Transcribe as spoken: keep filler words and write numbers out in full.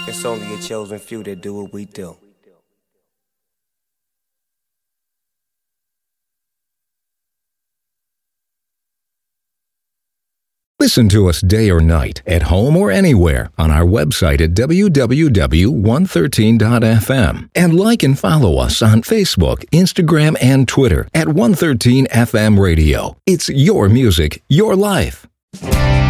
It's only a chosen few that do what we do. Listen to us day or night, at home or anywhere, on our website at w w w dot one thirteen dot f m. And like and follow us on Facebook, Instagram, and Twitter at one thirteen F M Radio. It's your music, your life.